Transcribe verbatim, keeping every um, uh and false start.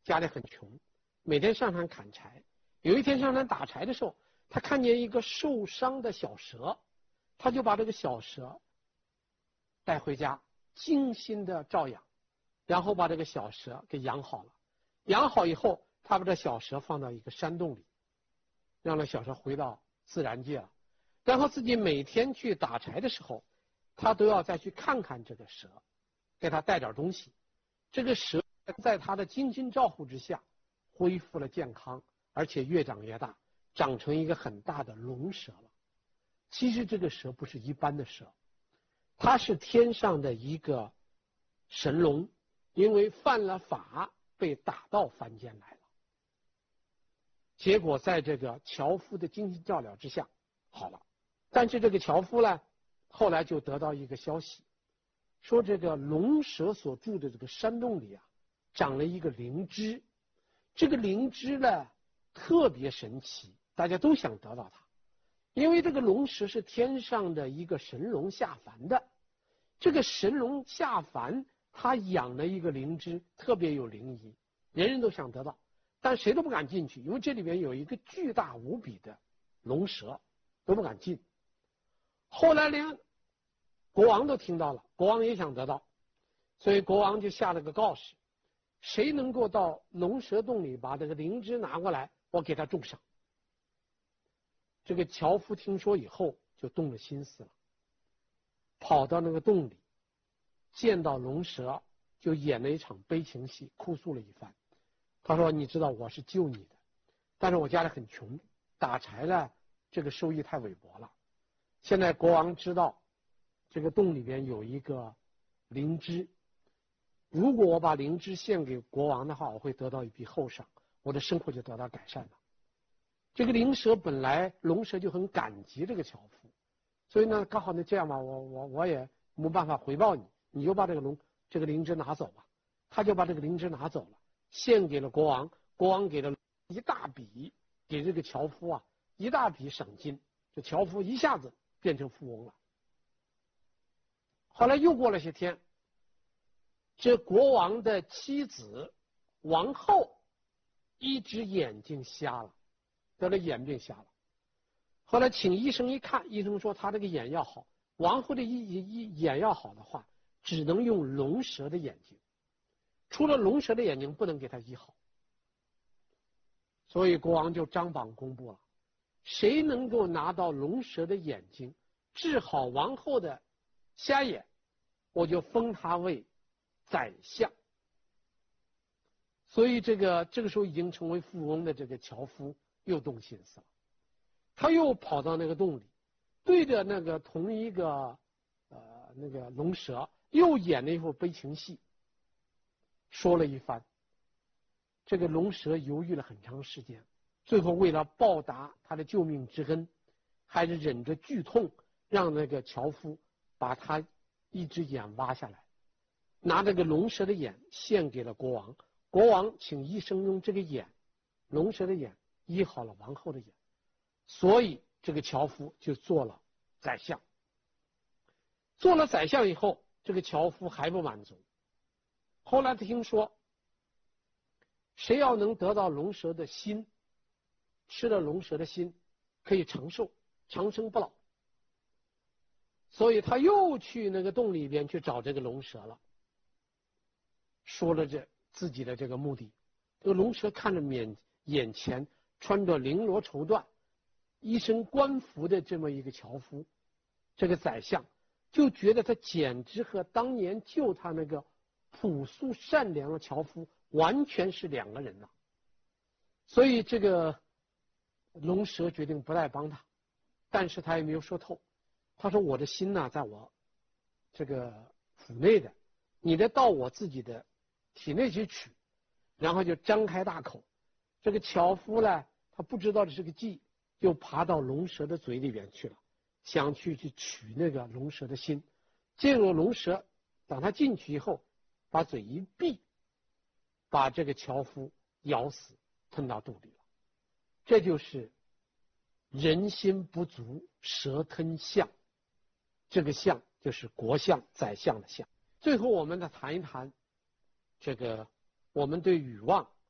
家里很穷，每天上山砍柴。有一天上山打柴的时候，他看见一个受伤的小蛇，他就把这个小蛇带回家，精心的照养，然后把这个小蛇给养好了。养好以后，他把这小蛇放到一个山洞里，让那小蛇回到自然界了。然后自己每天去打柴的时候，他都要再去看看这个蛇，给他带点东西。这个蛇在他的精心照护之下，恢复了健康，而且越长越大，长成一个很大的龙蛇了。其实这个蛇不是一般的蛇，它是天上的一个神龙，因为犯了法被打到凡间来了。结果在这个樵夫的精心照料之下好了。但是这个樵夫呢，后来就得到一个消息，说这个龙蛇所住的这个山洞里啊，长了一个灵芝。这个灵芝呢特别神奇，大家都想得到它。因为这个龙蛇是天上的一个神龙下凡的，这个神龙下凡，他养了一个灵芝，特别有灵异，人人都想得到，但谁都不敢进去，因为这里边有一个巨大无比的龙蛇，都不敢进。后来连国王都听到了，国王也想得到，所以国王就下了个告示，谁能够到龙蛇洞里把这个灵芝拿过来，我给他重赏。这个樵夫听说以后就动了心思了，跑到那个洞里，见到龙蛇就演了一场悲情戏，哭诉了一番。他说，你知道我是救你的，但是我家里很穷，打柴呢这个收益太微薄了。现在国王知道这个洞里边有一个灵芝，如果我把灵芝献给国王的话，我会得到一笔厚赏，我的生活就得到改善了。这个灵蛇本来龙蛇就很感激这个樵夫，所以呢，刚好呢这样吧，我我我也没办法回报你，你就把这个龙这个灵芝拿走吧。他就把这个灵芝拿走了，献给了国王。国王给了一大笔，给这个樵夫啊一大笔赏金，这樵夫一下子变成富翁了。后来又过了些天，这国王的妻子王后一只眼睛瞎了，得了眼病瞎了。后来请医生一看，医生说他这个眼要好，王后的一一眼要好的话，只能用龙蛇的眼睛，除了龙蛇的眼睛不能给他医好。所以国王就张榜公布了，谁能够拿到龙蛇的眼睛，治好王后的瞎眼，我就封他为宰相。所以这个这个时候已经成为富翁的这个樵夫又动心思了，他又跑到那个洞里，对着那个同一个呃那个龙蛇又演了一副悲情戏，说了一番。这个龙蛇犹豫了很长时间，最后为了报答他的救命之恩，还是忍着剧痛让那个樵夫把他一只眼挖下来，拿这个龙蛇的眼献给了国王。国王请医生用这个眼，龙蛇的眼医好了王后的眼，所以这个樵夫就做了宰相。做了宰相以后，这个樵夫还不满足，后来他听说谁要能得到龙蛇的心，吃了龙蛇的心可以长寿，长生不老，所以他又去那个洞里边去找这个龙蛇了，说了这自己的这个目的。这个龙蛇看着眼眼前穿着绫罗绸缎、一身官服的这么一个樵夫，这个宰相就觉得他简直和当年救他那个朴素善良的樵夫完全是两个人了。所以这个龙蛇决定不再帮他，但是他也没有说透。他说，我的心呢、啊、在我这个府内的，你得到我自己的体内去取。然后就张开大口，这个樵夫呢，他不知道这是个计，就爬到龙蛇的嘴里边去了，想去去取那个龙蛇的心。结果龙蛇等他进去以后，把嘴一闭，把这个樵夫咬死，吞到肚里了。这就是人心不足蛇吞象，这个象就是国相宰相的相。最后我们再谈一谈这个我们对欲望